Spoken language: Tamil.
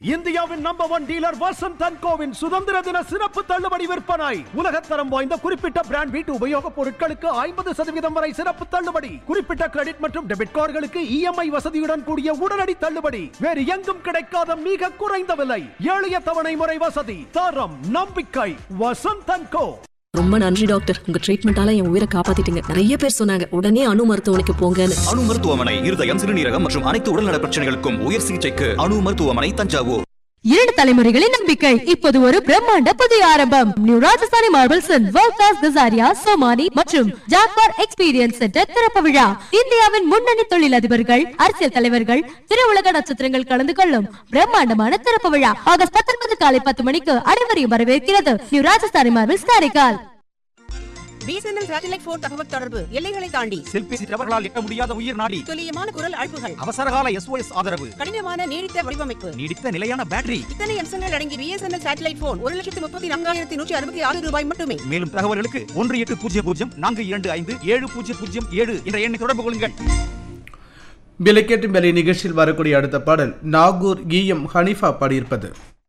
இந்தியாவின் number 1 dealer Vasanth and CoWIN சுதந்திர தின சிறப்பு தள்ளுபடி விற்பனை. உலகத்தரம் வாய்ந்த குறிப்பிட்ட பிராண்ட் வீட்டு உபயோகப் பொருட்களுக்கு 50% வரை சிறப்பு தள்ளுபடி. குறிப்பிட்ட கிரெடிட் மற்றும் டெபிட் கார்டுகளுக்கு EMI வசதியுடன் கூடிய உடனடி தள்ளுபடி. வேறு எங்கும் கிடைக்காத மிக குறைந்த விலை, எளிய தவணை முறை வசதி, தரம், நம்பிக்கை. வசந்த் அண்ட் கோ. ரொம்ப நன்றி டாக்டர், உங்க ட்ரீட்மெண்டால என் உயிரை காப்பாத்திட்டீங்க. நிறைய பேர் சொன்னாங்க உடனே அணு மருத்துவமனைக்கு போங்கன்னு. அணு மருத்துவமனை இருதயம், சிறுநீரகம் மற்றும் அனைத்து உடல்நல பிரச்சனைகளுக்கும் உயர் சிகிச்சைக்கு அணு மருத்துவமனை, தஞ்சாவூர். 2 தலைமுறைகளின் நம்பிக்கை இப்போது ஒரு பிரம்மாண்ட புதிய ஆரம்பம். New Rajasthani marbles world class Kajaria, Somani மற்றும் ஜாக்வார் எக்ஸ்பீரியன்ஸ் சென்டர் திறப்பு விழா. இந்தியாவின் முன்னணி தொழிலதிபர்கள், அரசியல் தலைவர்கள், திரையுலக நட்சத்திரங்கள் கலந்து கொள்ளும் பிரம்மாண்டமான திறப்பு விழா ஆகஸ்ட் 19 காலை 10 மணிக்கு அனைவரையும் வரவேற்கிறது new Rajasthani marbles Karaikal. BSNL satellite phone தகவல் தொடர்பு எல்லைகளை தாண்டி செல்பேசி டவர்களால் எட்ட முடியாத உயிர் நாடி, துல்லியமான குரல் அழைப்புகள், அவசரகால SOS ஆதரவு, கடினமான நீடித்த வடிவமைப்பு, நீடித்த நிலையான பேட்டரி, இத்தனை அம்சங்கள் அடங்கி BSNL சேட்டலைட் போன் 1,34,166 ரூபாய் மட்டுமே. மேலும் தகவல்களுக்கு 1800-425-7007 என்ற எண்ணை தொடர்பு கொள்ளுங்கள். விலைக்கேட்டும் விலை நிகழ்ச்சியில் வரக்கூடிய அடுத்த பாடல் நாகூர் EM ஹனீஃபா பாடியிருப்பது.